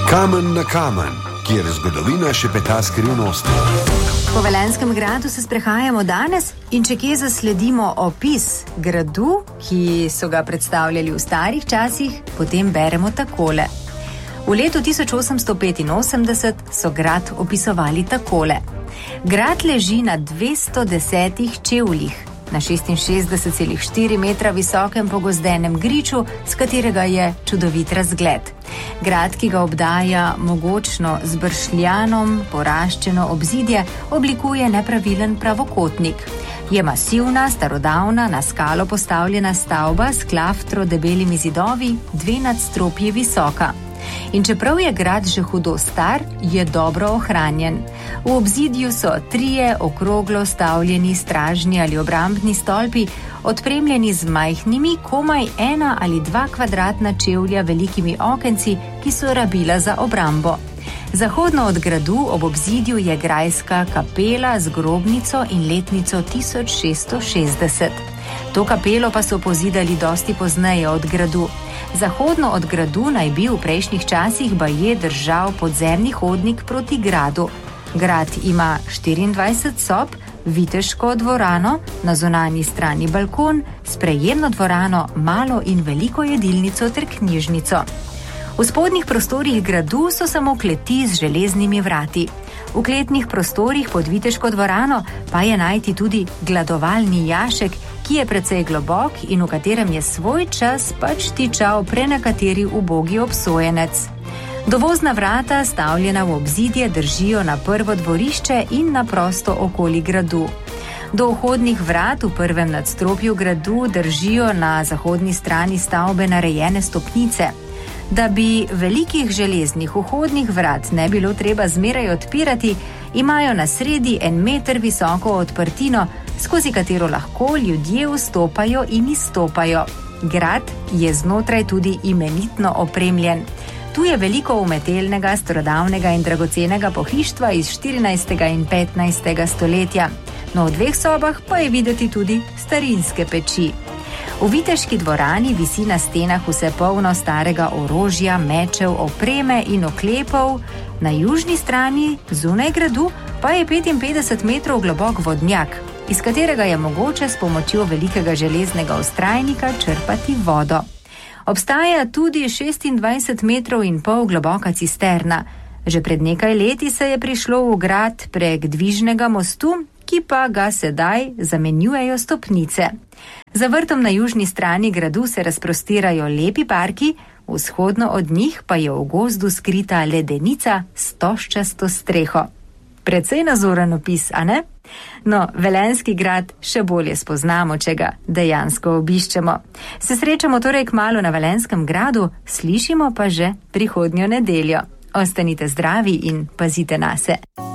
Kamen na kamen, kjer zgodovina šepeta skrivnosti. Po Velenjskem gradu se sprehajamo danes in če kje zasledimo opis gradu, ki so ga predstavljali v starih časih, potem beremo takole. V letu 1885 so grad opisovali takole. Grad leži na 210 čevljih, na 66,4 metra visokem pogozdenem griču, z katerega je čudovit razgled. Grad, ki ga obdaja mogočno z bršljanom poraščeno obzidje, oblikuje nepravilen pravokotnik. Je masivna, starodavna, na skalo postavljena stavba s klaftro debelimi zidovi, 2 nadstropji visoka. In čeprav je grad že hudo star, je dobro ohranjen. V obzidju so 3 okroglo stavljeni stražni ali obrambni stolpi, odpremljeni z majhnimi, komaj 1 ali 2 kvadratna čevlja velikimi okenci, ki so rabila za obrambo. Zahodno od gradu ob obzidju je grajska kapela z grobnico in letnico 1660. To kapelo pa so pozidali dosti pozneje od gradu. Zahodno od gradu naj bi v prejšnjih časih baje držal podzemni hodnik proti gradu. Grad ima 24 sob, viteško dvorano, na zunanji strani balkon, sprejemno dvorano, malo in veliko jedilnico ter knjižnico. V spodnjih prostorih gradu so samo kleti z železnimi vrati. V kletnih prostorih pod viteško dvorano pa je najti tudi gladovalni jašek, ki je precej globok in v katerem je svoj čas pač tičal prenekateri ubogi obsojenec. Dovozna vrata, stavljena v obzidje, držijo na prvo dvorišče in na prosto okoli gradu. Do vhodnih vrat v prvem nadstropju gradu držijo na zahodni strani stavbe narejene stopnice. Da bi velikih železnih vhodnih vrat ne bilo treba zmeraj odpirati, imajo na sredi 1 meter visoko odprtino, skozi katero lahko ljudje vstopajo in izstopajo. Grad je znotraj tudi imenitno opremljen. Tu je veliko umetelnega, starodavnega in dragocenega pohištva iz 14. in 15. stoletja. No, v 2 sobah pa je videti tudi starinske peči. V viteški dvorani visi na stenah vse polno starega orožja, mečev, opreme in oklepov. Na južni strani, zunaj gradu, pa je 55 metrov globok vodnjak, iz katerega je mogoče s pomočjo velikega železnega vztrajnika črpati vodo. Obstaja tudi 26 metrov in pol globoka cisterna. Že pred nekaj leti se je prišlo v grad prek dvižnega mostu, ki pa ga sedaj zamenjujejo stopnice. Za vrtom na južni strani gradu se razprostirajo lepi parki, vzhodno od njih pa je v gozdu skrita ledenica s toščasto streho. Precej nazoren opis, a ne? No, Velenjski grad še bolje spoznamo, če ga dejansko obiščemo. Se srečamo torej kmalu na Velenjskem gradu, slišimo pa že prihodnjo nedeljo. Ostanite zdravi in pazite nase.